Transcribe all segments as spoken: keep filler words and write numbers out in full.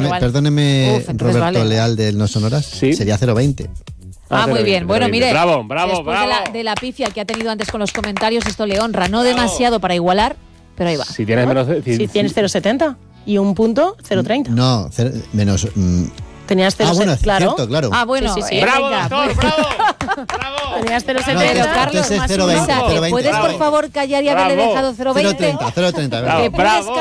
igual. perdóneme, Uf, entonces Roberto vale. Leal del No Sonoras, Sí. sería cero veinte. Ah, muy bien. Bueno, mire, Bravo, bravo, después bravo. De, la, de la pifia que ha tenido antes con los comentarios, esto le honra. No demasiado para igualar, pero ahí va. Si tienes menos... Si, Si tienes cero coma setenta y un punto, cero coma treinta. No, cero, menos... Mm, Tenías cero ah, coma bueno, setenta, claro. cierto, claro. Ah, bueno. Sí, sí, sí. eh, ¡Bravo, venga, doctor! pues- ¡Bravo! ¡Bravo! Tenías cero coma No, Pero setenta. Carlos, entonces más cero un veinte, mensaje. cero veinte, ¿Puedes, por bravo. favor, callar y haberle Bravo. dejado cero cero veinte? treinta, cero treinta, Bravo. ¿Que puedes Bravo.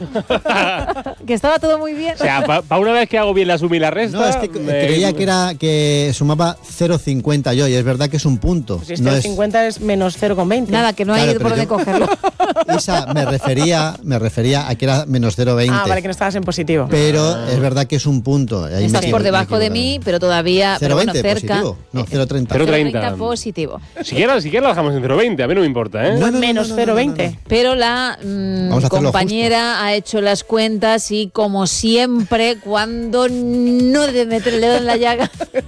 callar? Que estaba todo muy bien. O sea, para una vez que hago bien la suma y la resta... No, es que me- creía que era que sumaba cero coma cincuenta yo, y es verdad que es un punto. Pues si es no cero es- coma cincuenta es menos cero coma veinte. Nada, que no hay Claro, por pero dónde yo- cogerlo. Isa, me refería, me refería a que era menos cero coma veinte. Ah, vale, que no estabas en positivo. Pero es verdad que es un punto. Ahí me Estás equivo- por me debajo de equivoco. mí, pero todavía pero cero coma bueno, veinte cerca. positivo. No, cero coma treinta. Cero coma cero coma treinta. treinta positivo. Si quieres, si quieres la dejamos en cero coma veinte, a mí no me importa, ¿eh? No, no, no, Menos no, no, cero coma no, no, veinte. no. Pero la mm, Vamos a hacerlo compañera ha hecho las cuentas y, como siempre, cuando no debe meter el dedo en la llaga,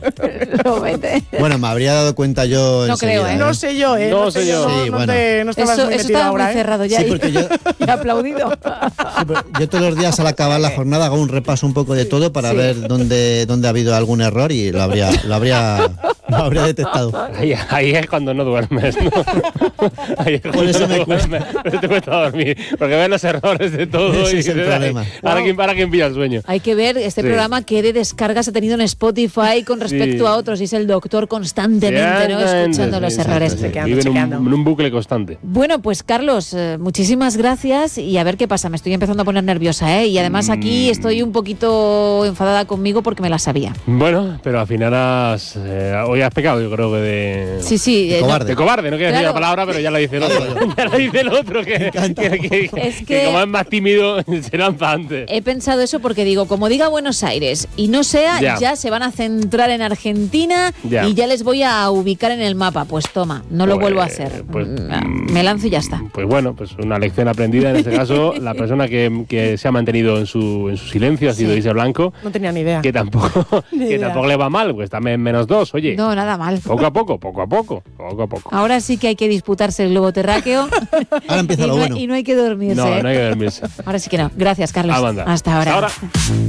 lo mete. Bueno, me habría dado cuenta yo. No enseguida, creo, ¿eh? No sé yo, ¿eh? No sé yo. No, Sí, no bueno. te, no estabas Eso, muy eso metido estaba ahora, muy ¿eh? cerrado ya. Sí, y- porque yo, y aplaudido. sí, pero yo todos los días al acabar la jornada hago un repaso un poco de todo para Sí. ver dónde, dónde ha habido algún error y lo habría, lo habría, lo habría detectado. Ahí, ahí es cuando no duermes, ¿no? Ahí es cuando Por eso no me duermes. Por eso te cuesta dormir. Porque ves los errores de todo Ese y es el dices, "Ay, problema". Ahora quién, para quién pilla el sueño. Hay que ver este Sí. programa que de descargas ha tenido en Spotify con respecto Sí. a otros. Y es el doctor constantemente, ¿no? Escuchando los Sí, errores. sí, sí. Chequeando, Vive en un, chequeando. en un bucle constante. Bueno, pues Carlos, eh, muchísimas gracias y a ver qué pasa. Me estoy empezando a poner nerviosa, ¿eh? Y además aquí Mm. estoy un poquito enfadada conmigo porque me la sabía. Bueno, pero al final has, eh, hoy has pecado, yo creo que de... Sí, sí. De eh, no- cobarde. De cobarde, no quiero decir Claro. la palabra, pero ya la dice el otro. ya la dice el otro, que, que, que- que- Es que que- como es más tímido, se lanza antes. He pensado eso porque digo, como diga Buenos Aires y no sea, Ya. ya, se van a centrar en Argentina Ya. y ya les voy a ubicar en el mapa. Pues toma, no lo Pues, vuelvo a hacer. pues, Mm, Me lanzo y ya está. Pues bueno, pues una lección aprendida en este caso. La persona que, que se ha mantenido en su, en su silencio ha sido Sí. Isa Blanco, No tenía ni idea. que tampoco, Ni que idea. tampoco le va mal, pues también menos dos, oye. No, nada mal. Poco a poco, poco a poco, poco a poco. Ahora sí que hay que disputarse el globo terráqueo. Ahora empieza y, lo no, bueno. y no hay que dormirse. No, ¿eh? no hay que dormirse. Ahora sí que no. Gracias, Carlos. Ah, banda. Hasta ahora. Hasta ahora.